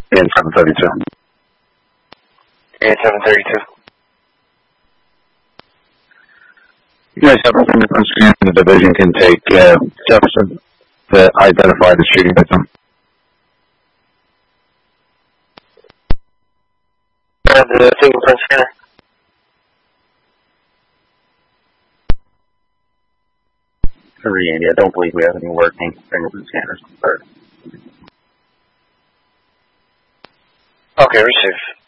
In 732. In 732. You guys have a fingerprint scan. The division can take Jefferson to identify the shooting victim. The fingerprint scanner. Andy, I don't believe we have any working fingerprint scanners. Okay, receive.